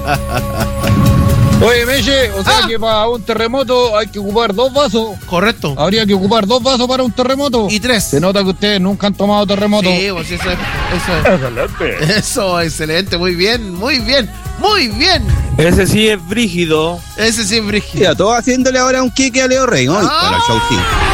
Oye, Meche, o sea que para un terremoto hay que ocupar 2 vasos. Correcto. Habría que ocupar 2 vasos para un terremoto. Y 3. Se nota que ustedes nunca han tomado terremoto. Sí, pues eso es. Excelente. Eso, excelente. Muy bien, muy bien, muy bien. Ese sí es brígido. Ese sí es brígido. Mira, todos haciéndole ahora un quique a Leo Rey, ¿no? Para el show 5.